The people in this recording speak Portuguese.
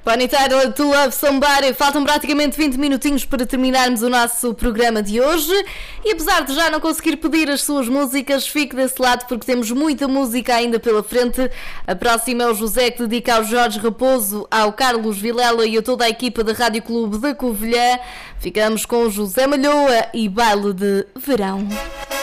Bonnie Tyler, To Love Somebody. Faltam praticamente 20 minutinhos para terminarmos o nosso programa de hoje. E apesar de já não conseguir pedir as suas músicas, fique desse lado porque temos muita música ainda pela frente. A próxima é o José, que dedica ao Jorge Raposo, ao Carlos Vilela e a toda a equipa da Rádio Clube da Covilhã. Ficamos com o José Malhoa e Baile de Verão.